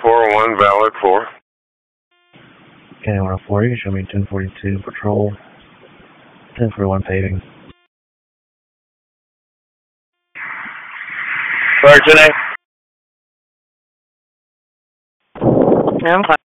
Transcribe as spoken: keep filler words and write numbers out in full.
four one, valid four. Okay, one oh four, you can show me ten forty-two patrol, ten forty-one paving. Sergeant A. Yeah, I'm fine.